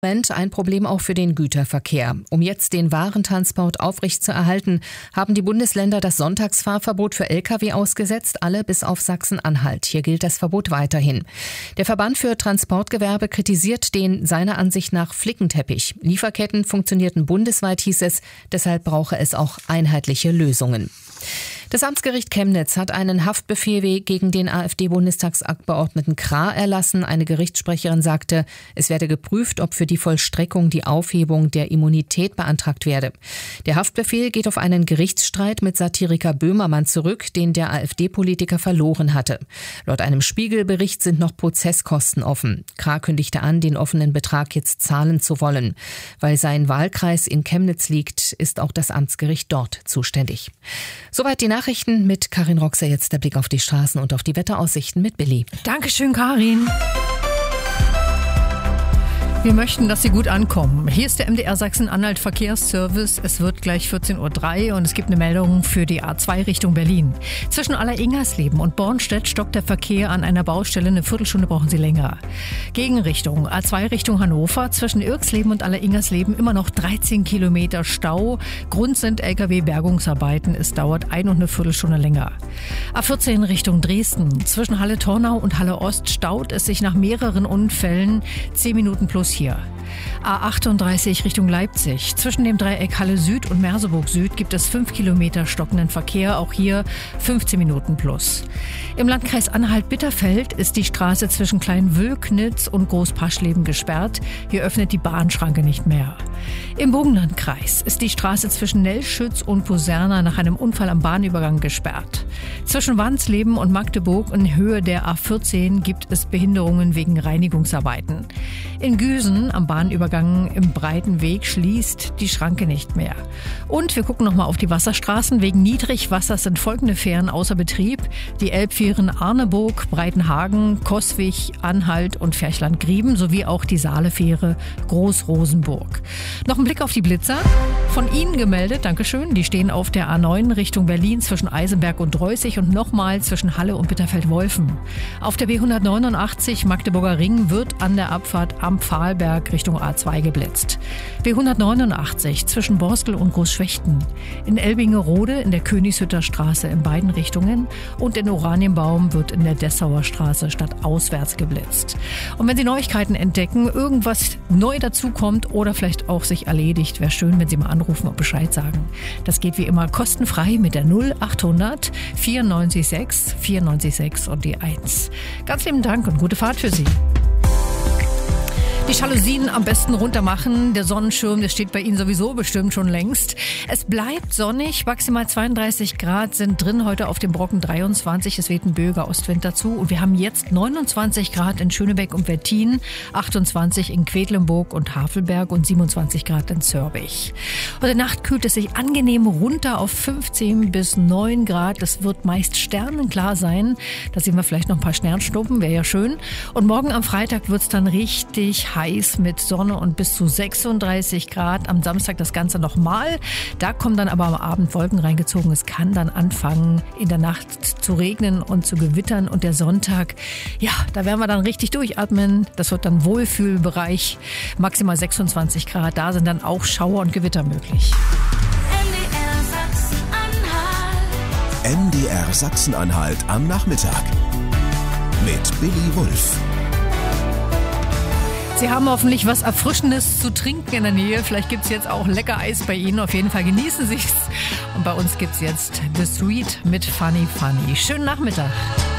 Ein Problem auch für den Güterverkehr. Um jetzt den Warentransport aufrechtzuerhalten, haben die Bundesländer das Sonntagsfahrverbot für Lkw ausgesetzt, alle bis auf Sachsen-Anhalt. Hier gilt das Verbot weiterhin. Der Verband für Transportgewerbe kritisiert den seiner Ansicht nach Flickenteppich. Lieferketten funktionierten bundesweit, hieß es, deshalb brauche es auch einheitliche Lösungen. Das Amtsgericht Chemnitz hat einen Haftbefehl gegen den AfD-Bundestagsabgeordneten Krah erlassen. Eine Gerichtssprecherin sagte, es werde geprüft, ob für die Vollstreckung die Aufhebung der Immunität beantragt werde. Der Haftbefehl geht auf einen Gerichtsstreit mit Satiriker Böhmermann zurück, den der AfD-Politiker verloren hatte. Laut einem Spiegelbericht sind noch Prozesskosten offen. Krah kündigte an, den offenen Betrag jetzt zahlen zu wollen. Weil sein Wahlkreis in Chemnitz liegt, ist auch das Amtsgericht dort zuständig. Soweit die Nachrichten mit Karin Roxer. Jetzt der Blick auf die Straßen und auf die Wetteraussichten mit Billy. Dankeschön, Karin. Wir möchten, dass Sie gut ankommen. Hier ist der MDR Sachsen-Anhalt Verkehrsservice. Es wird gleich 14.03 Uhr und es gibt eine Meldung für die A2 Richtung Berlin. Zwischen Aller-Ingersleben und Bornstedt stockt der Verkehr an einer Baustelle. Eine Viertelstunde brauchen Sie länger. Gegenrichtung A2 Richtung Hannover. Zwischen Irksleben und Aller-Ingersleben immer noch 13 Kilometer Stau. Grund sind Lkw-Bergungsarbeiten. Es dauert 1 Viertelstunde länger. A14 Richtung Dresden. Zwischen Halle-Tornau und Halle-Ost staut es sich nach mehreren Unfällen. 10 Minuten plus hier. A38 Richtung Leipzig. Zwischen dem Dreieck Halle Süd und Merseburg Süd gibt es 5 Kilometer stockenden Verkehr. Auch hier 15 Minuten plus. Im Landkreis Anhalt-Bitterfeld ist die Straße zwischen Klein-Wülknitz und Groß-Paschleben gesperrt. Hier öffnet die Bahnschranke nicht mehr. Im Burgenlandkreis ist die Straße zwischen Nellschütz und Poserna nach einem Unfall am Bahnübergang gesperrt. Zwischen Wansleben und Magdeburg in Höhe der A14 gibt es Behinderungen wegen Reinigungsarbeiten. In Güsen am Bahnübergang im breiten Weg schließt die Schranke nicht mehr. Und wir gucken nochmal auf die Wasserstraßen. Wegen Niedrigwassers sind folgende Fähren außer Betrieb. Die Elbfähren Arneburg, Breitenhagen, Coswig, Anhalt und Ferchland-Grieben sowie auch die Saalefähre Groß-Rosenburg. Noch ein Blick auf die Blitzer. Von Ihnen gemeldet, Dankeschön. Die stehen auf der A9 Richtung Berlin zwischen Eisenberg und Dreußig und nochmal zwischen Halle und Bitterfeld-Wolfen. Auf der B189 Magdeburger Ring wird an der Abfahrt am Pfahlberg Richtung A2 geblitzt. B189 zwischen Borstel und Großschwechten. In Elbingerode in der Königshütter Straße in beiden Richtungen und in Oranienbaum wird in der Dessauer Straße stadtauswärts geblitzt. Und wenn Sie Neuigkeiten entdecken, irgendwas neu dazukommt oder vielleicht auch sich erledigt, wäre schön, wenn Sie mal anrufen und Bescheid sagen. Das geht wie immer kostenfrei mit der 0800 94 6 und die 1. Ganz lieben Dank und gute Fahrt für Sie. Die Jalousien am besten runter machen. Der Sonnenschirm, der steht bei Ihnen sowieso bestimmt schon längst. Es bleibt sonnig, maximal 32 Grad sind drin, heute auf dem Brocken 23. Es weht ein böiger Ostwind dazu. Und wir haben jetzt 29 Grad in Schönebeck und Wettin, 28 in Quedlinburg und Havelberg und 27 Grad in Zörbich. Heute Nacht kühlt es sich angenehm runter auf 15 bis 9 Grad. Es wird meist sternenklar sein. Da sehen wir vielleicht noch ein paar Sternschnuppen, wäre ja schön. Und morgen am Freitag wird es dann richtig heiß mit Sonne und bis zu 36 Grad. Am Samstag das Ganze nochmal. Da kommen dann aber am Abend Wolken reingezogen. Es kann dann anfangen, in der Nacht zu regnen und zu gewittern. Und der Sonntag, ja, da werden wir dann richtig durchatmen. Das wird dann Wohlfühlbereich. Maximal 26 Grad. Da sind dann auch Schauer und Gewitter möglich. MDR Sachsen-Anhalt am Nachmittag. Mit Billy Wulff. Sie haben hoffentlich was Erfrischendes zu trinken in der Nähe. Vielleicht gibt es jetzt auch lecker Eis bei Ihnen. Auf jeden Fall genießen Sie es. Und bei uns gibt es jetzt The Street mit Funny Funny. Schönen Nachmittag.